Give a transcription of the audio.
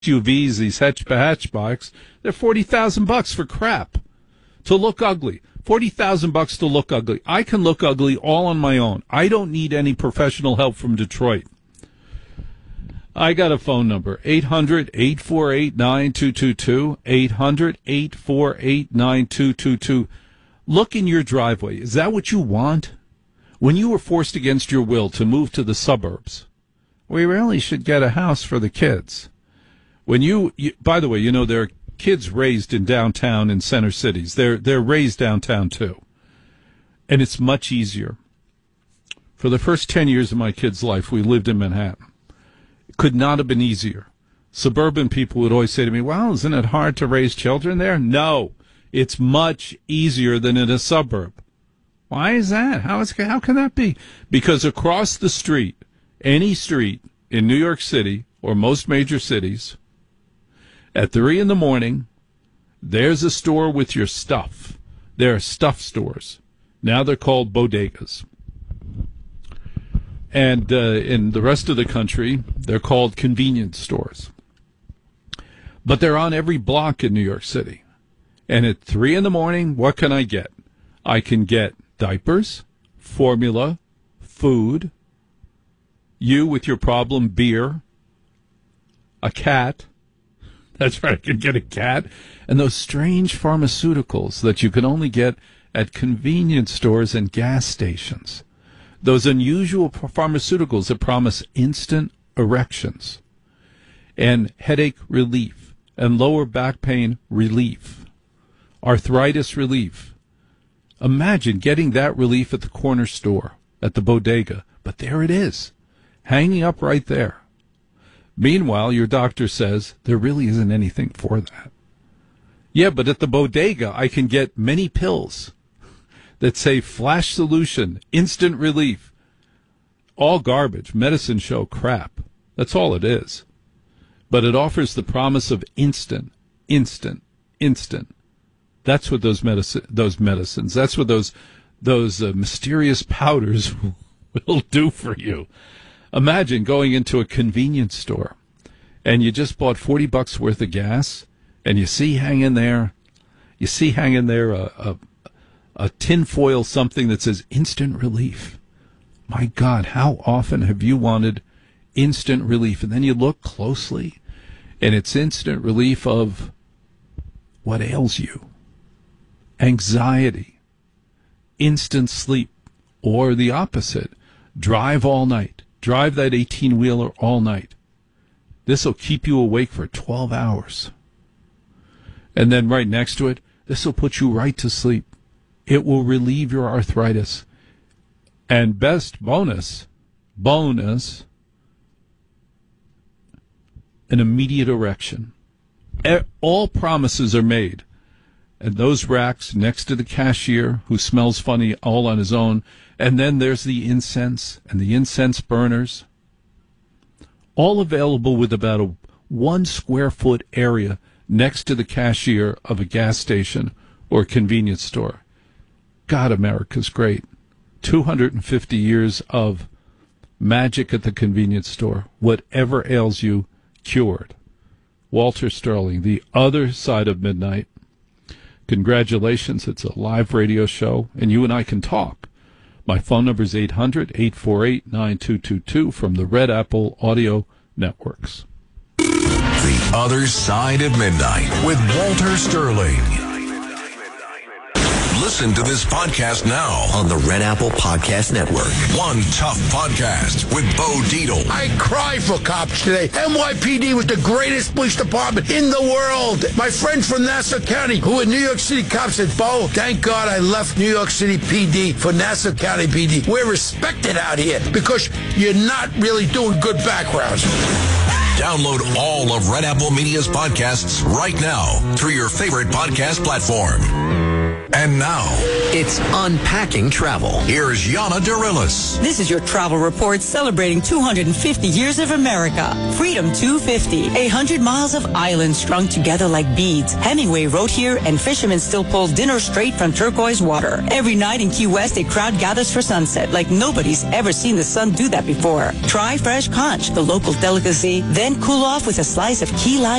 SUVs, these hatchbacks, they're $40,000 for crap to look ugly. $40,000 to look ugly. I can look ugly all on my own. I don't need any professional help from Detroit. I got a phone number, 800-848-9222, 800-848-9222. Look in your driveway. Is that what you want? When you were forced against your will to move to the suburbs, we really should get a house for the kids. When you by the way, you know, there are kids raised in downtown and center cities. They're raised downtown too. And it's much easier. For the first 10 years of my kid's life, we lived in Manhattan. It could not have been easier. Suburban people would always say to me, well, isn't it hard to raise children there? No, it's much easier than in a suburb. Why is that? How can that be? Because across the street, any street in New York City or most major cities, at 3 in the morning, there's a store with your stuff. There are stuff stores. Now they're called bodegas. And in the rest of the country, they're called convenience stores. But they're on every block in New York City. And at 3 in the morning, what can I get? I can get diapers, formula, food, you with your problem, beer, a cat. That's right, I can get a cat. And those strange pharmaceuticals that you can only get at convenience stores and gas stations. Those unusual pharmaceuticals that promise instant erections and headache relief and lower back pain relief, arthritis relief. Imagine getting that relief at the corner store, at the bodega. But there it is, hanging up right there. Meanwhile, your doctor says there really isn't anything for that. Yeah, but at the bodega, I can get many pills that say flash solution, instant relief. All garbage, medicine show crap. That's all it is. But it offers the promise of instant. That's what those medicines, that's what those mysterious powders will do for you. Imagine going into a convenience store and you just bought $40 worth of gas and you see hanging there a tinfoil something that says instant relief. My God, how often have you wanted instant relief? And then you look closely and it's instant relief of what ails you. Anxiety, instant sleep, or the opposite, drive all night. Drive that 18-wheeler all night. This will keep you awake for 12 hours. And then right next to it, this will put you right to sleep. It will relieve your arthritis. And best bonus, an immediate erection. All promises are made. And those racks next to the cashier who smells funny all on his own. And then there's the incense and the incense burners. All available with about a 1 square foot area next to the cashier of a gas station or convenience store. God, America's great. 250 years of magic at the convenience store. Whatever ails you, cured. Walter Sterling, The Other Side of Midnight. Congratulations, it's a live radio show, and you and I can talk. My phone number is 800-848-9222 from the Red Apple Audio Networks. The Other Side of Midnight with Walter Sterling. Listen to this podcast now on the Red Apple Podcast Network. One Tough Podcast with Bo Dietl. I cry for cops today. NYPD was the greatest police department in the world. My friend from Nassau County, who in New York City cops said, Bo, thank God I left New York City PD for Nassau County PD. We're respected out here because you're not really doing good backgrounds. Download all of Red Apple Media's podcasts right now through your favorite podcast platform. And now, It's Unpacking Travel. here's Yana Dorillis. This is your travel report celebrating 250 years of America. Freedom 250, 100 miles of islands strung together like beads. Hemingway wrote here, and fishermen still pull dinner straight from turquoise water. Every night in Key West, a crowd gathers for sunset like nobody's ever seen the sun do that before. Try fresh conch, the local delicacy, then cool off with a slice of key lime